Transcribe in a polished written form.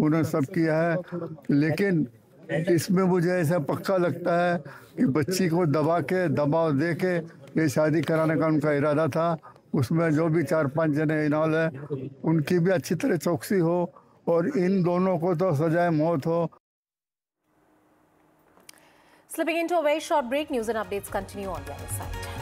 उन्होंने सब किया है, लेकिन इसमें मुझे ऐसा पक्का लगता है कि बच्ची को दबाव दे के ये शादी कराने का उनका इरादा था। उसमें जो भी 4-5 जने इन्वॉल्व है उनकी भी अच्छी तरह चौकसी हो और इन दोनों को तो सजाए मौत हो। Slipping into a very short break, news and updates continue on the other side.